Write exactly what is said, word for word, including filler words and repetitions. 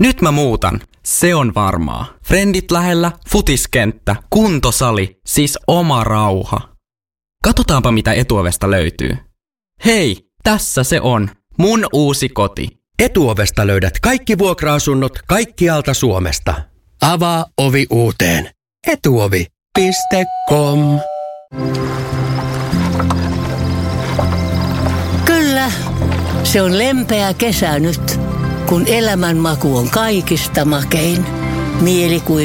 Nyt mä muutan. Se on varmaa. Frendit lähellä, futiskenttä, kuntosali, siis oma rauha. Katsotaanpa mitä Etuovesta löytyy. Hei, tässä se on. Mun uusi koti. Etuovesta löydät kaikki vuokra-asunnot kaikkialta Suomesta. Avaa ovi uuteen. etuovi piste com. Kyllä, se on lempeä kesä nyt, kun elämänmaku on kaikista makein. Mieli kuin